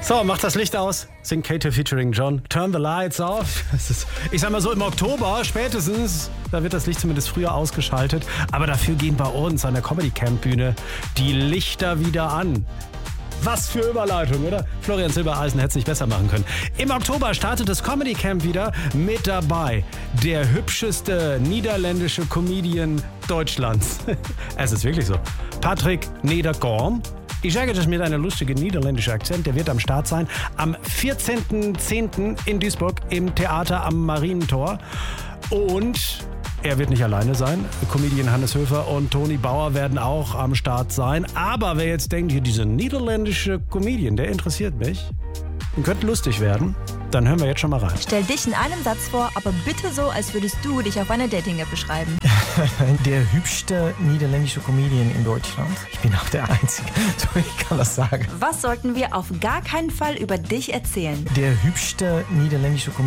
So, macht das Licht aus. Singt Katy featuring John. Turn the lights off. Ich sag mal so, im Oktober spätestens, da wird das Licht zumindest früher ausgeschaltet. Aber dafür gehen bei uns an der Comedy Camp Bühne die Lichter wieder an. Was für Überleitung, oder? Florian Silbereisen hätte es nicht besser machen können. Im Oktober startet das Comedy Camp wieder. Mit dabei der hübscheste niederländische Comedian Deutschlands. Es ist wirklich so. Patrick Nederkorn. Ich sage das mit einem lustigen niederländischen Akzent. Der wird am Start sein. Am 14.10. in Duisburg im Theater am Marientor. Und er wird nicht alleine sein. Comedian Hannes Höfer und Toni Bauer werden auch am Start sein. Aber wer jetzt denkt, hier dieser niederländische Comedian, der interessiert mich und könnte lustig werden, dann hören wir jetzt schon mal rein. Stell dich in einem Satz vor, aber bitte so, als würdest du dich auf einer Dating-App beschreiben. Der hübschste niederländische Comedian in Deutschland. Ich bin auch der Einzige, so ich kann das sagen. Was sollten wir auf gar keinen Fall über dich erzählen? Der hübschste niederländische Comedian.